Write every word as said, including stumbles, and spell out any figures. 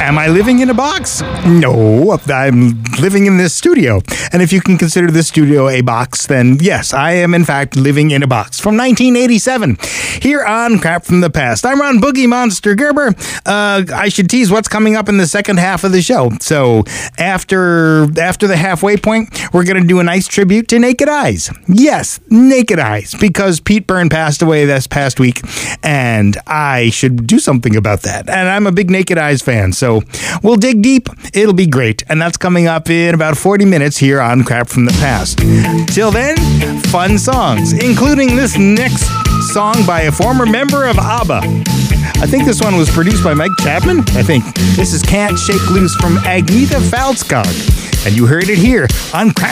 Am I living in a box? No, I'm living in this studio. And if you can consider this studio a box, then yes, I am in fact living in a box from nineteen eighty-seven. Here on Crap from the Past. I'm Ron Boogie Monster Gerber. Uh, I should tease what's coming up in the second half of the show. So after after the halfway point, we're going to do a nice tribute to Naked Eyes. Yes, Naked Eyes, because Pete Byrne passed away this past week, and I should do something about that. And I'm a big Naked Eyes fan, so we'll dig deep. It'll be great. And that's coming up in about forty minutes here on Crap from the Past. Till then, fun songs, including this next song by a former member of ABBA. I think this one was produced by Mike Chapman. I think this is Can't Shake Loose from Agnetha Faltskog. And you heard it here on Crap